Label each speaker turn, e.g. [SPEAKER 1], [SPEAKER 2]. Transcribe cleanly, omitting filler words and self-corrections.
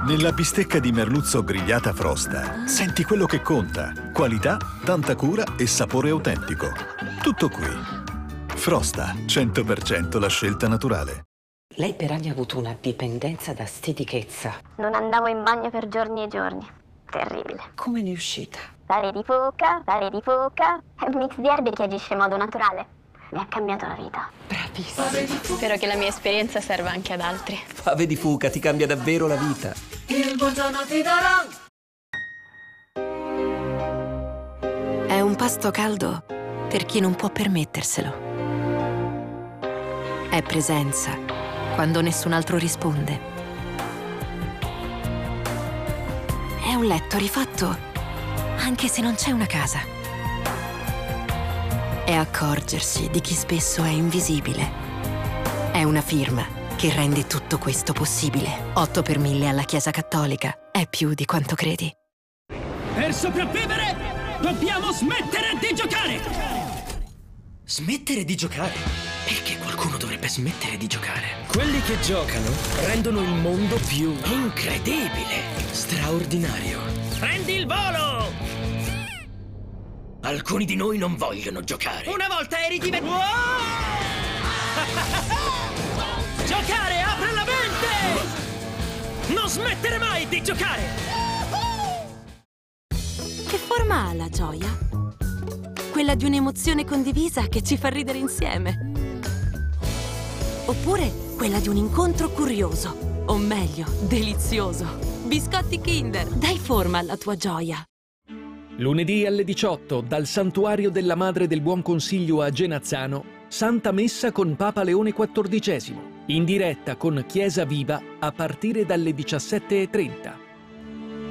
[SPEAKER 1] Nella bistecca di merluzzo grigliata Frosta senti quello che conta: qualità, tanta cura e sapore autentico. Tutto qui. Frosta, 100% la scelta naturale.
[SPEAKER 2] Lei per anni ha avuto una dipendenza da stitichezza.
[SPEAKER 3] Non andavo in bagno per giorni e giorni. Terribile.
[SPEAKER 2] Come ne è uscita?
[SPEAKER 3] Fave di foca è un mix di erbe che agisce in modo naturale. Mi ha cambiato la vita.
[SPEAKER 2] Bravissima.
[SPEAKER 4] Spero che la mia esperienza serva anche ad altri.
[SPEAKER 5] Fave di fuca ti cambia davvero la vita.
[SPEAKER 6] Il buongiorno ti darò.
[SPEAKER 7] È un pasto caldo per chi non può permetterselo. È presenza quando nessun altro risponde. È un letto rifatto anche se non c'è una casa. È accorgersi di chi spesso è invisibile. È una firma che rende tutto questo possibile. 8 per 1000 alla Chiesa Cattolica. È più di quanto credi.
[SPEAKER 8] Per sopravvivere, dobbiamo smettere di giocare!
[SPEAKER 5] Smettere di giocare? Perché qualcuno dovrebbe smettere di giocare?
[SPEAKER 8] Quelli che giocano rendono il mondo più
[SPEAKER 5] Incredibile! Straordinario!
[SPEAKER 8] Prendi il volo!
[SPEAKER 5] Alcuni di noi non vogliono giocare.
[SPEAKER 8] Una volta eri diventato... Giocare apre la mente! Non smettere mai di giocare!
[SPEAKER 7] Che forma ha la gioia? Quella di un'emozione condivisa che ci fa ridere insieme. Oppure quella di un incontro curioso, o meglio, delizioso. Biscotti Kinder, dai forma alla tua gioia.
[SPEAKER 9] Lunedì alle 18 dal Santuario della Madre del Buon Consiglio a Genazzano, Santa Messa con Papa Leone XIV, in diretta con Chiesa Viva a partire dalle 17:30.